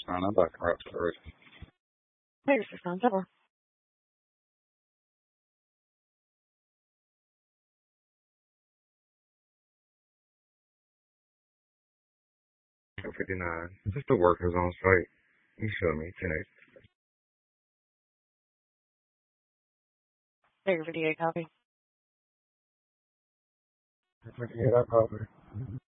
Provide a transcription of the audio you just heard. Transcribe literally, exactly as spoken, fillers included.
nine, I'd like to route to the race. Hey, six nine seven. fifty-nine. Just the workers on site. You showed me ten eight. Figure fifty-eight copy. fifty-eight, I copy.